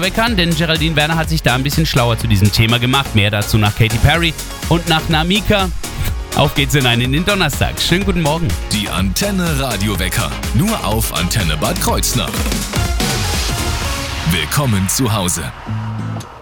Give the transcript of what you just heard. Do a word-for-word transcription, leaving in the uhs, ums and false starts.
Radioweckern, denn Geraldine Werner hat sich da ein bisschen schlauer zu diesem Thema gemacht. Mehr dazu nach Katy Perry und nach Namika. Auf geht's hinein in den Donnerstag. Schönen guten Morgen. Die Antenne Radiowecker. Nur auf Antenne Bad Kreuznach. Willkommen zu Hause.